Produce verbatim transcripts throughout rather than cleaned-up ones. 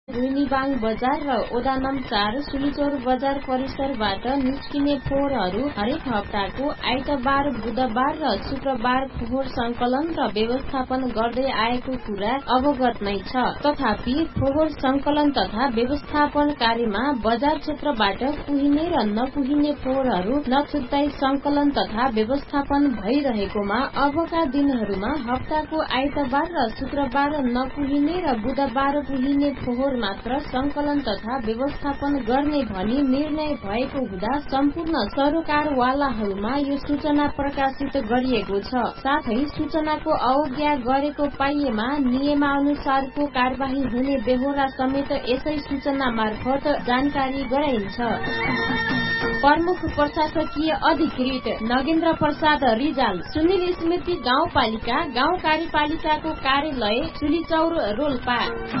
रुनिबाङ बजार र ओडा नम्बर चार सुलिचौर बजार परिसरबाट निस्किने फोहोरहरू हरेक हप्ताको आइतबार, बुधबार र शुक्रबार फोहोर संकलन र व्यवस्थापन गर्दै आएको कुरा अवगत नै छ। तथापि फोहोर संकलन तथा व्यवस्थापन कार्यमा बजार क्षेत्रबाट कुहिने र नकुहिने फोहोरहरू नछुट्टाई संकलन तथा व्यवस्थापन भइरहेकोमा अबका दिनहरूमा हप्ताको आइतबार र शुक्रबार नकुहिने र बुधबार कुहिने फोहोर मात्र संकलन तथा व्यवस्थापन गर्ने भनी निर्णय भएको हुँदा सम्पूर्ण सरोकारवालाहरूमा यो सूचना प्रकाशित गरिएको छ। साथै सूचनाको अवज्ञा गरेको पाइएमा नियमानुसारको कार्यवाही हुने बेहोरा समेत यसै सूचना मार्फत जानकारी गराइन्छ। प्रमुख प्रशासकीय अधिकृत नगेन्द्र प्रसाद रिजाल, सुनिल स्मृति गाउँपालिका गाउँ कार्यपालिकाको कार्यालय सुलिचौर रोल्पा।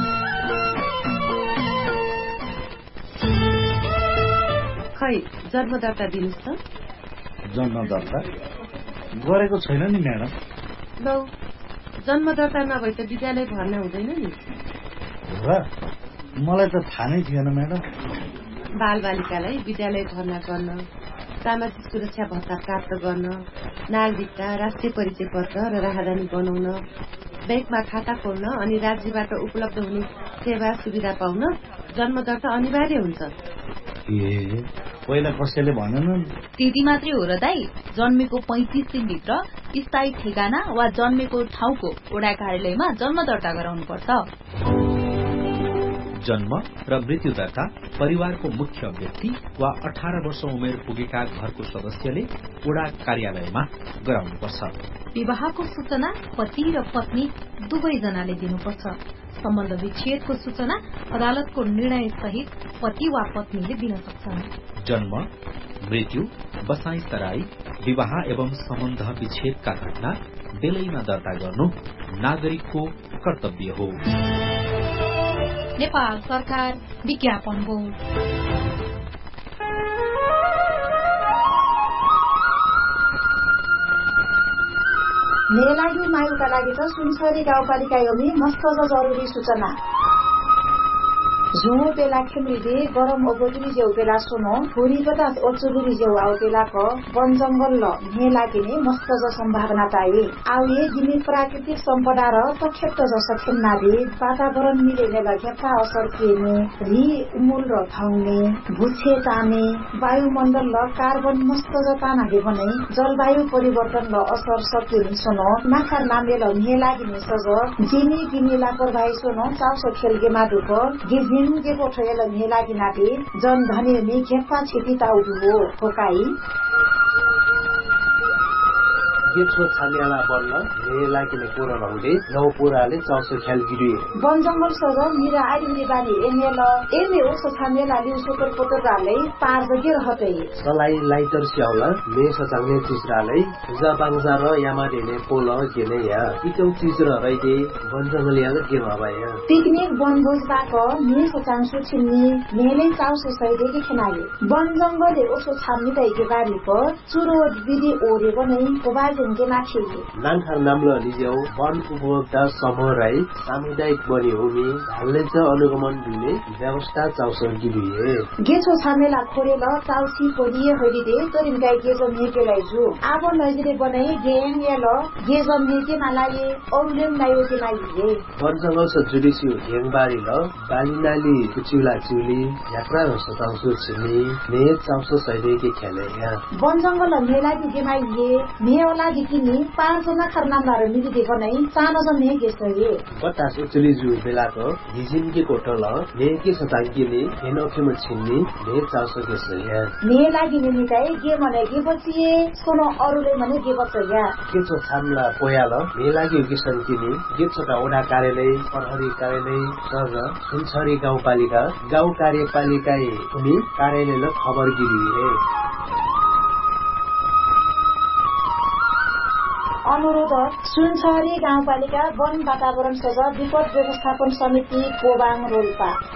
खै जन्म दर्ता दिनुहोस् त। जन्म दर्ता गरेको छैन नि म्याडम। लौ जन्म दर्ता नभए त विद्यालय भर्ना हुँदैन नि। र मलाई त थाहा नै थिएन म्याडम। बाल बालिकालाई विद्यालय भर्ना गर्न, सामाजिक सुरक्षा भत्ता प्राप्त गर्न, नागरिकता, राष्ट्रिय परिचय पत्र र राहदानी बनाउन, ब्याङ्कमा खाता खोल्न अनि राज्यबाट उपलब्ध हुने सेवा सुविधा पाउन जन्म दर्ता अनिवार्य हुन्छ। ए पहिला कसैले भनेन? त्यति मात्रै हो र दाई। जन्मेको पैंतिस दिनभित्र स्थायी ठेगाना वा जन्मेको ठाउँको वडा कार्यालयमा जन्म दर्ता गराउनु पर्छ। जन्म र मृत्यु दर्ता परिवारको मुख्य व्यक्ति वा अठार वर्ष उमेर पुगेका घरको सदस्यले वडा कार्यालयमा गराउनुपर्छ। विवाहको सूचना पति र पत्नी दुवैजनाले दिनुपर्छ। सम्बन्ध विच्छेदको सूचना अदालतको निर्णय सहित पति वा पत्नीले दिन सक्छन्। जन्म, मृत्यु, बसाई सराई, विवाह एवं सम्बन्ध विच्छेदका घटना बेलैमा दर्ता गर्नु नागरिकको कर्तव्य हो। नेपाल सरकार विज्ञापन बोर्ड। मेरो लागि मायुका लागि त सुनसरी गाउँपालिका योमी मस्त जरुरी सूचना। झुमो बेला खेमिदे गरम ओगोटुरी जेउ बेला सुनो थोरी पचास ओचुरी जेउ आउ बेला क वन जंगल ल ने लागिने मस्त ज सम्भावना ताई आउए जिमी प्राकृतिक सम्पदा र तक्षेत्र ज सखेन्ना दे वातावरण मिलेने लगेका असर केने रि उमुल र थाउने भुछे ताने वायुमण्डल ल कार्बन मस्त ज ताना दे भने जलवायु परिवर्तन ल असर सकिने सुनो नाखार नामे ल ने लागिने सज जिमी किमी लापरवाही सुनो चाउसो खेलगे मादुक गिज के कोठेल मेलागी नाटे जन धनी मे खेप्पा छिपी ताउदु हो फोकाई गेछो छानियाला बन्न मेला किने पुरा रहुले नौ पुराले चाउसो खेल गिरी वन जंगल सज मिरा आइने बानी एनेल एने ओसो छानियाला लिउ सोकर पोतराले पार बगे रहतै सलाई लाइटर स्याउला मे सचाउने तिसराले जाबाङजा र यामादेले पोल केने या इटौ तिसरा रैदे वन जंगल याले के भबाया पिकनिक वनभोज बाक मे सचाङसु छिन्नी मेले चाउसो सैदेकी खनाले वन जंगलले ओसो छान्नी दैके बारी प चुरो विधि ओरे बनै कोबाज नानखार नाम्लो लिजेउ वन उपभोक्ता समूह राई सामुदायिक बनी हुने हालले च अनुगमन दिने व्यवस्था चाउसो गिरिए गेछो छामेला खोरेल चाउसी खोरिए होरिदे तरिन गाई गेजो मेकेलाई जु आब नजिरे बनाई गेङ याल गेजो मेके नालाये औलेम लायो के लागिए वन जंगल स जुडिसी गेङ बारी ल बालिनाली कुचिला चुली यात्रा र सताउसो छिनी ने चाउसो सैदे के खेले या वन जंगल मेला दि गेमाइए मेला किनी पाँच जना खरनामदार मिलिदे बनाई सानो जन ने गेसरे बतास उचली जु बेलाको हिजिन के कोटल ने के सतांकीले हेनोखे म छिन्नी ने चाउसो गेसरे ने लागि निमिताई गे मने गे बचिए सोनो अरुले मने गे बचया केचो छामला पोयाल ने लागि गेसन किनी गेचोटा ओडा कार्यालय प्रहरी कार्यालय सर सुनसरी गाउँपालिका गाउँ कार्यपालिका उनी कार्यालयले खबर गिरिए अनुरोध सुनसरी गाउँपालिका वन वातावरण सजा विपद व्यवस्थापन समिति कोबाङ रोल्पा।